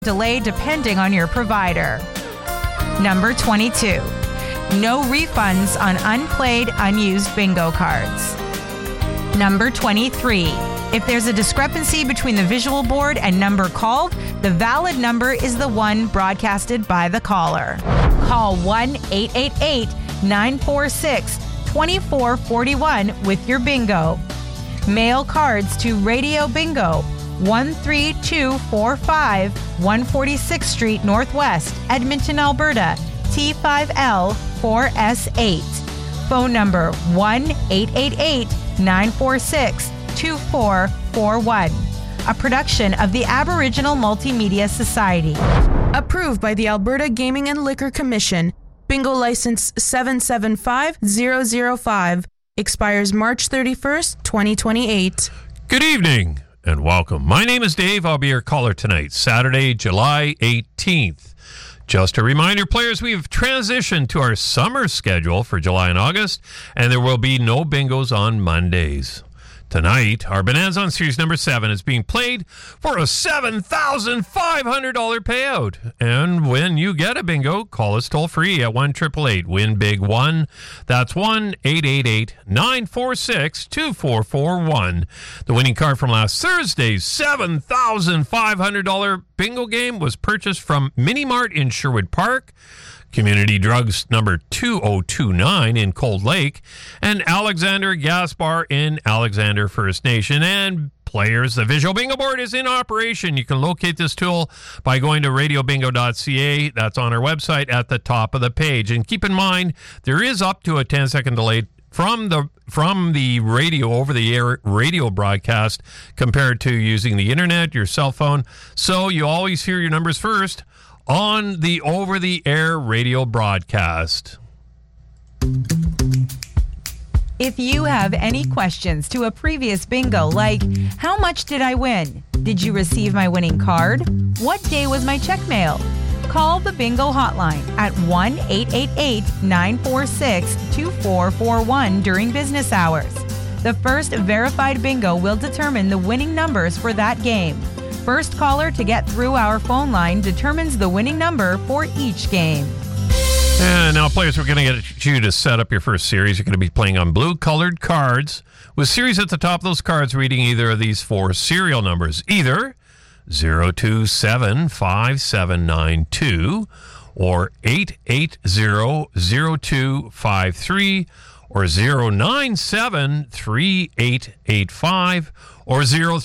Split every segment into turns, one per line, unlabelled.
delay depending on your provider. Number 22. No refunds on unplayed, unused bingo cards. Number 23. If there's a discrepancy between the visual board and number called, the valid number is the one broadcasted by the caller. Call 1-888-946-2441 with your bingo. Mail cards to Radio Bingo, 13245 146th Street Northwest, Edmonton, Alberta, T5L 4S8. Phone number 1-888-946-2441. A production of the Aboriginal Multimedia Society.
Approved by the Alberta Gaming and Liquor Commission. Bingo license 775005. Expires March 31st, 2028.
Good evening and welcome. My name is Dave. I'll be your caller tonight, Saturday, July 18th. Just a reminder, players, we've transitioned to our summer schedule for July and August, and there will be no bingos on Mondays. Tonight, our Bonanza on Series number 7 is being played for a $7,500 payout. And when you get a bingo, call us toll-free at 1-888-WIN-BIG-1. That's 1-888-946-2441. The winning card from last Thursday's $7,500 bingo game was purchased from Mini Mart in Sherwood Park, Community Drugs number 2029 in Cold Lake, and Alexander Gas Bar in Alexander First Nation. And players, the visual bingo board is in operation. You can locate this tool by going to radiobingo.ca. That's on our website at the top of the page. And keep in mind, there is up to a 10-second delay from the radio, over-the-air radio broadcast compared to using the internet, your cell phone. So you always hear your numbers first on the over-the-air radio broadcast.
If you have any questions to a previous bingo, like, how much did I win? Did you receive my winning card? What day was my check mailed? Call the bingo hotline at 1-888-946-2441 during business hours. The first verified bingo will determine the winning numbers for that game. First caller to get through our phone line determines the winning number for each game.
And now, players, we're going to get you to set up your first series. You're going to be playing on blue-colored cards with series at the top of those cards reading either of these four serial numbers, either 0275792 or 8800253 or 0973885 or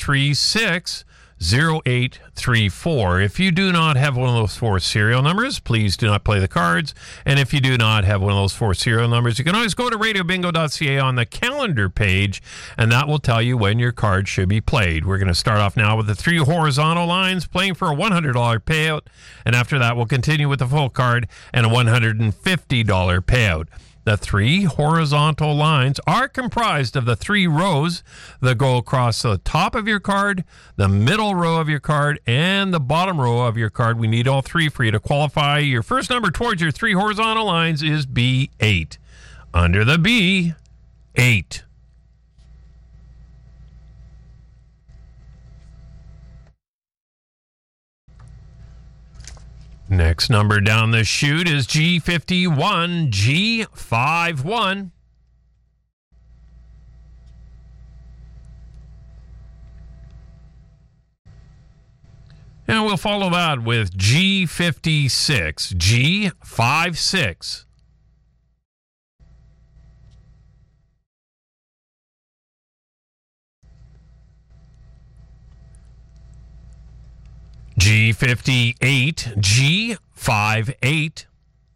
0360834. If you do not have one of those four serial numbers, please do not play the cards. And if you do not have one of those four serial numbers, you can always go to radiobingo.ca on the calendar page, and that will tell you when your card should be played. We're going to start off now with the three horizontal lines, playing for a $100 payout, and after that we'll continue with the full card and a $150 payout. The three horizontal lines are comprised of the three rows that go across the top of your card, the middle row of your card, and the bottom row of your card. We need all three for you to qualify. Your first number towards your three horizontal lines is B8. Under the B, 8. Next number down the chute is G51, G51. And we'll follow that with G56, G56. G58, G58.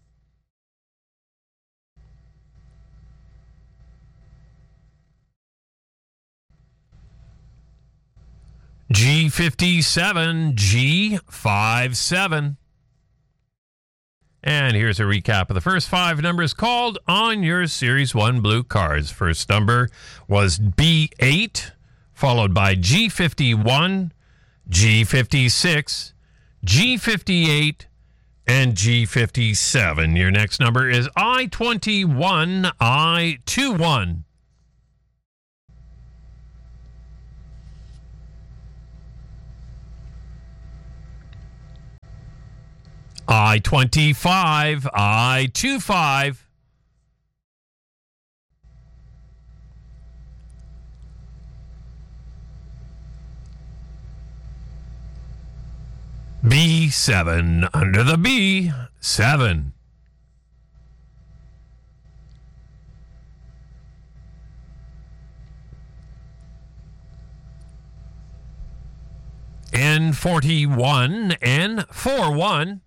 G57, G57. And here's a recap of the first five numbers called on your Series 1 blue cards. First number was B8, followed by G51, G56, G58, and G57. Your next number is I-21, I-21. I-25, I-25. B7, under the B, 7. N41, N41.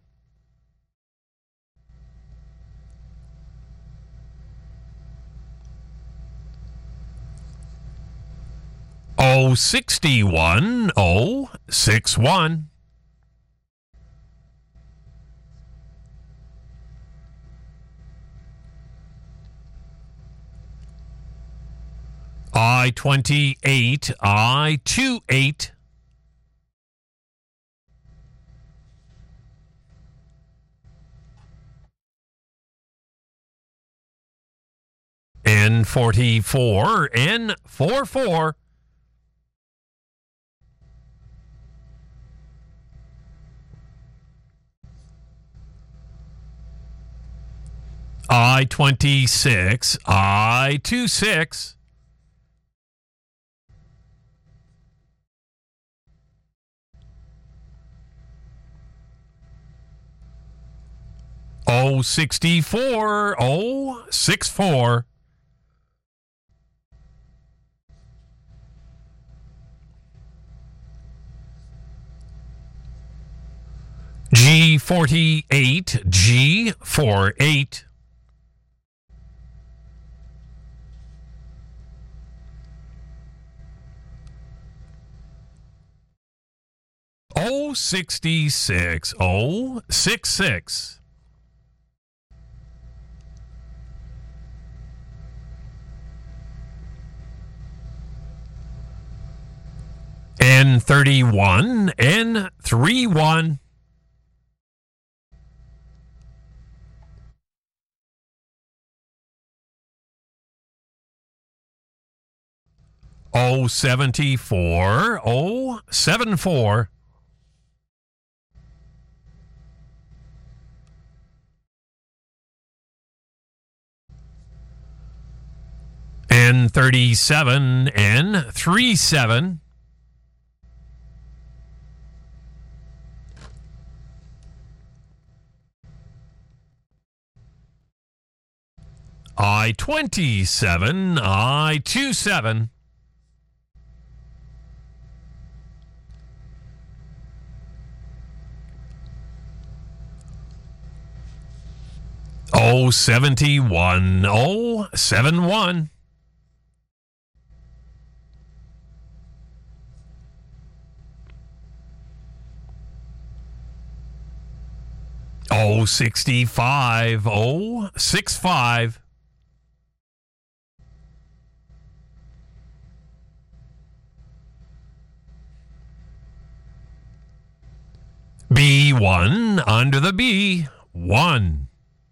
O61, O61. I-28, I-28. N44, N44. I-26, I-26. O64, O64. G48, G48. O66, O66. N31, N31. O74, O74. N37, N37. I-27, I-27. O71, O71. O65, O65. B1, under the B, 1.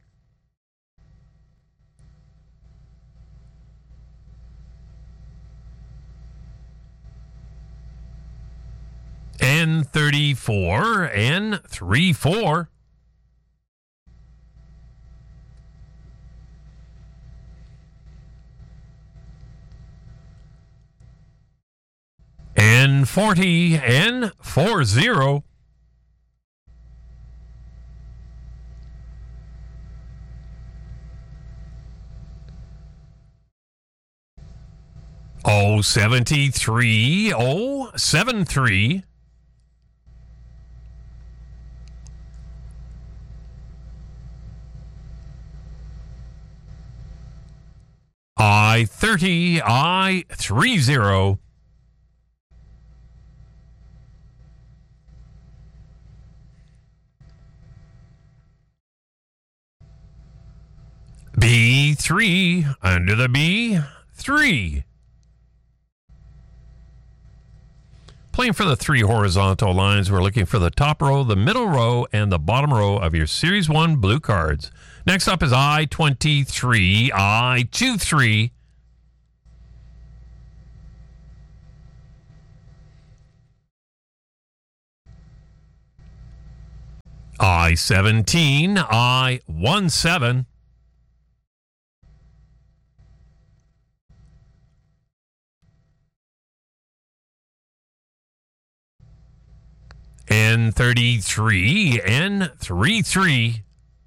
N34, N34. N40, N40. O73, O73. I-30, I-30. B3, under the B, 3. Playing for the 3 horizontal lines, we're looking for the top row, the middle row, and the bottom row of your Series 1 blue cards. Next up is I-23, I-23. I-17, I-17. N33, N33.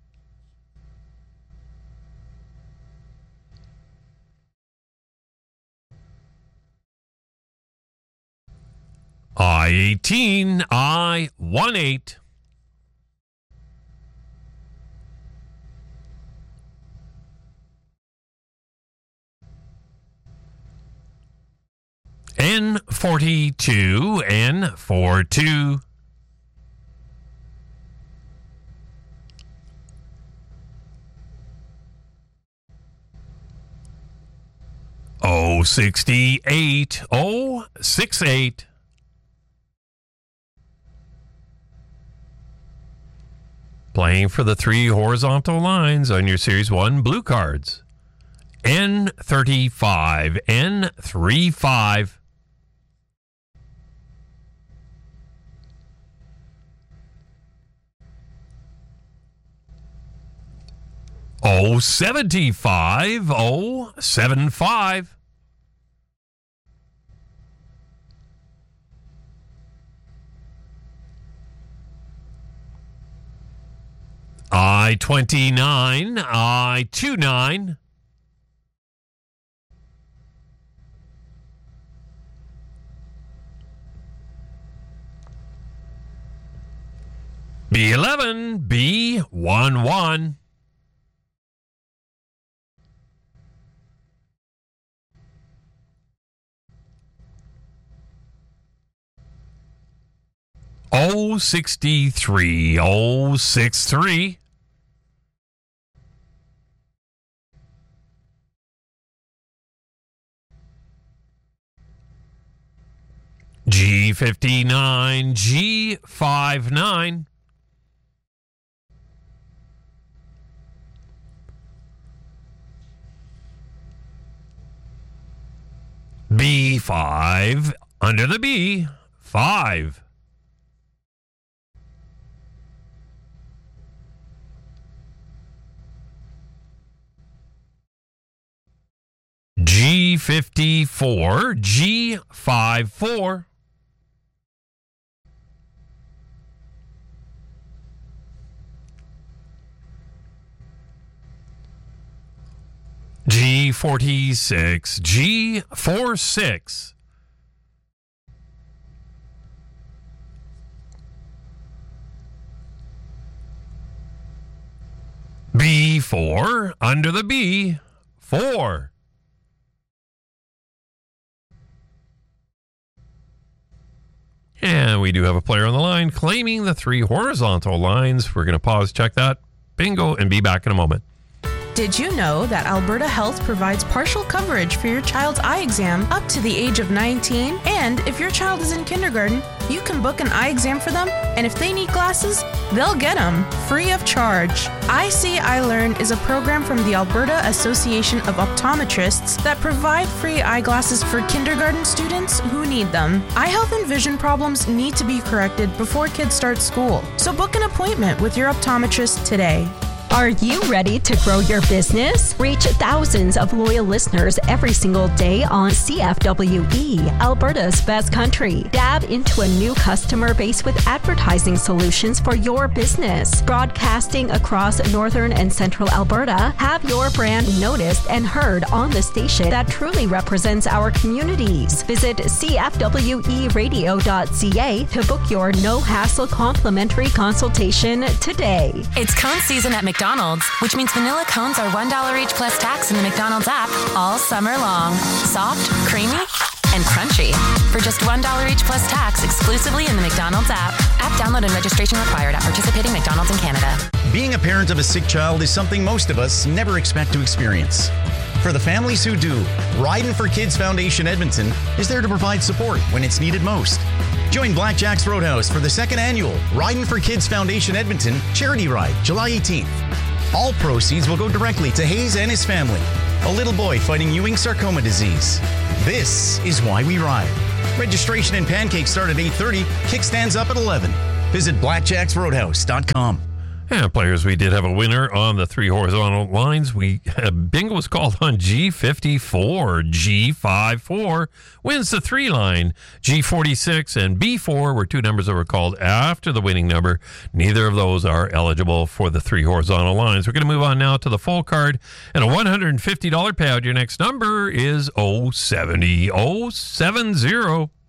I-18, I-18. N42, N42. O68, O68. Playing for the 3 horizontal lines on your Series 1 blue cards. N35, N35. O75, O75. I-29, I-29. B11, B11. O63, O63. G59, G59. B5, under the B, 5. G54, G54. G46, G46. B4, under the B, 4. And we do have a player on the line claiming the 3 horizontal lines. We're going to pause, check that. Bingo, and be back in a moment.
Did you know that Alberta Health provides partial coverage for your child's eye exam up to the age of 19? And if your child is in kindergarten, you can book an eye exam for them, and if they need glasses, they'll get them free of charge. I See, I Learn is a program from the Alberta Association of Optometrists that provide free eyeglasses for kindergarten students who need them. Eye health and vision problems need to be corrected before kids start school, so book an appointment with your optometrist today.
Are you ready to grow your business? Reach thousands of loyal listeners every single day on CFWE, Alberta's best country. Dab into a new customer base with advertising solutions for your business. Broadcasting across northern and central Alberta, have your brand noticed and heard on the station that truly represents our communities. Visit cfweradio.ca to book your no-hassle complimentary consultation today.
It's cone season at McDonald's, which means vanilla cones are $1 each plus tax in the McDonald's app all summer long. Soft, creamy, and crunchy. For just $1 each plus tax exclusively in the McDonald's app. App download and registration required at participating McDonald's in Canada.
Being a parent of a sick child is something most of us never expect to experience. For the families who do, Riding for Kids Foundation Edmonton is there to provide support when it's needed most. Join Blackjack's Roadhouse for the 2nd annual Riding for Kids Foundation Edmonton charity ride, July 18th. All proceeds will go directly to Hayes and his family, a little boy fighting Ewing sarcoma disease. This is why we ride. Registration and pancakes start at 8:30, kickstands up at 11. Visit blackjacksroadhouse.com.
Yeah, players, we did have a winner on the 3 horizontal lines. Bingo was called on G54. G54 wins the 3 line. G46 and B4 were 2 numbers that were called after the winning number. Neither of those are eligible for the 3 horizontal lines. We're going to move on now to the full card and a $150 payout. Your next number is 070. 070.